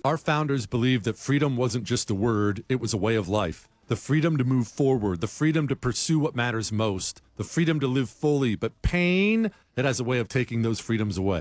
Our founders believed that freedom wasn't just a word, it was a way of life. The freedom to move forward, the freedom to pursue what matters most, the freedom to live fully. But pain, it has a way of taking those freedoms away.